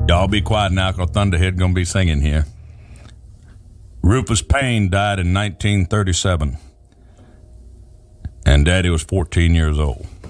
Y'all be quiet now, because Thunderhead going to be singing here. Rufus Payne died in 1937, and Daddy was 14 years old.